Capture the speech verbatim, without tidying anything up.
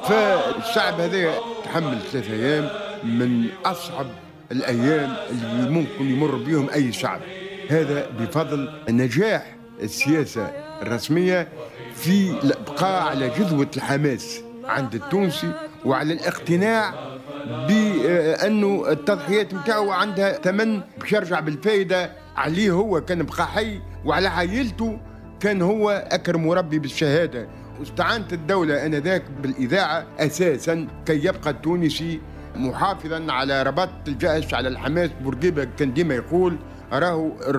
فالشعب هذا تحمل ثلاثة أيام من أصعب الأيام اللي ممكن يمر بهم أي شعب. هذا بفضل نجاح السياسة الرسمية في الإبقاء على جذوة الحماس عند التونسي، وعلى الاقتناع بأنه التضحيات متاعه عندها ثمن باش يرجع بالفائدة عليه، هو كان بقى حي وعلى عائلته كان هو أكرم مربي بالشهادة. واستعانت الدولة آنذاك بالإذاعة أساساً كي يبقى التونسي محافظاً على رباط الجأش على الحماس. بورقيبة كان ديما يقول راهو